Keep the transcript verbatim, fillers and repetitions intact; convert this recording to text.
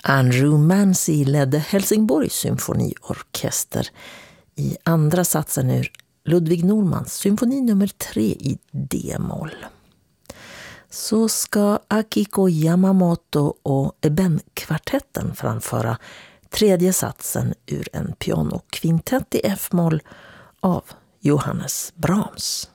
Andrew Mancy ledde Helsingborgs symfoniorkester i andra satsen ur Ludwig Normans symfoni nummer tre i D-moll. Så ska Akiko Yamamoto och Eben-kvartetten framföra tredje satsen ur en pianokvintett i F-moll av Johannes Brahms.